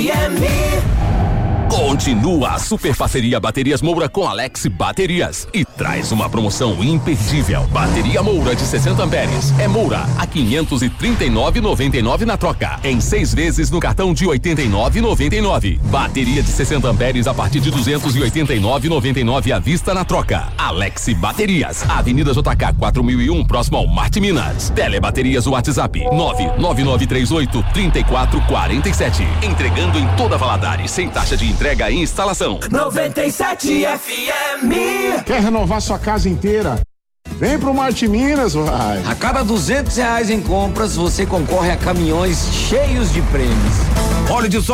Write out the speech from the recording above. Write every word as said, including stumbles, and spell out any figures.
M. Continua a super parceria Baterias Moura com Alex Baterias e traz uma promoção imperdível. Bateria Moura de sessenta amperes é Moura a quinhentos e trinta e nove reais e noventa e nove centavos na troca, em seis vezes no cartão de oitenta e nove reais e noventa e nove centavos. Bateria de sessenta amperes a partir de duzentos e oitenta e nove reais e noventa e nove centavos à vista na troca. Alex Baterias, Avenida J K quatro mil e um, próximo ao Marte Minas. Telebaterias WhatsApp nove nove nove três oito três quatro quatro sete. Entregando em toda Valadares sem taxa de entrega e instalação. noventa e sete F M. Quer renovar sua casa inteira? Vem pro Marte Minas, vai. A cada duzentos reais em compras, você concorre a caminhões cheios de prêmios. Óleo de